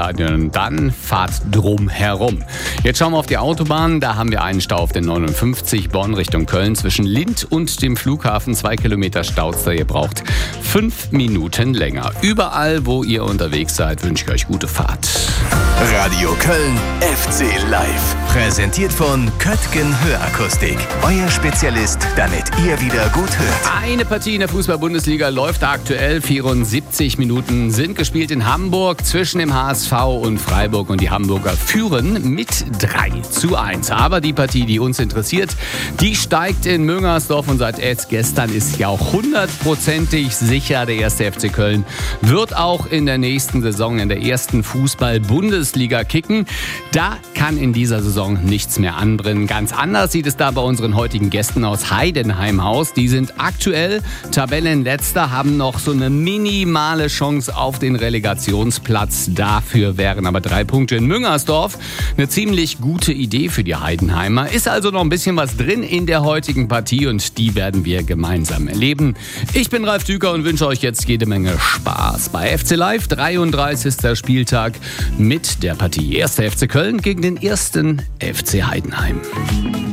Stadion, dann fahrt drum herum. Jetzt schauen wir auf die Autobahn. Da haben wir einen Stau auf der 59 Bonn Richtung Köln zwischen Lindt und dem Flughafen. 2 Kilometer Staus, ihr braucht 5 Minuten länger. Überall, wo ihr unterwegs seid, wünsche ich euch gute Fahrt. Radio Köln FC Live. Präsentiert von Köttgen Hörakustik. Euer Spezialist, damit ihr wieder gut hört. Eine Partie in der Fußball-Bundesliga läuft aktuell. 74 Minuten sind gespielt in Hamburg zwischen dem HSV und Freiburg. Und die Hamburger führen mit 3:1. Aber die Partie, die uns interessiert, die steigt in Müngersdorf. Und seit gestern ist ja auch 100%ig sicher, der 1. FC Köln wird auch in der nächsten Saison in der ersten Fußball-Bundesliga kicken. Da kann in dieser Saison nichts mehr anbrennen. Ganz anders sieht es da bei unseren heutigen Gästen aus Heidenheim aus. Die sind aktuell Tabellenletzter, haben noch so eine minimale Chance auf den Relegationsplatz. Dafür wären aber 3 Punkte in Müngersdorf eine ziemlich gute Idee für die Heidenheimer. Ist also noch ein bisschen was drin in der heutigen Partie und die werden wir gemeinsam erleben. Ich bin Ralf Düker und wünsche euch jetzt jede Menge Spaß bei FC Live, 33. Spieltag mit der Partie 1. FC Köln gegen den 1. FC Heidenheim.